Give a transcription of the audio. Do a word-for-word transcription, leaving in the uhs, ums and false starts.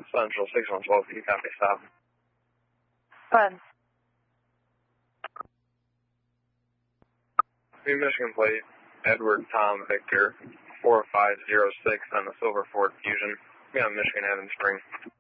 Central six one one two, can you copy stop? Go ahead. New Michigan plate, Edward Tom Victor, four five zero six on the Silver Ford Fusion. Be on Michigan Avenue Spring.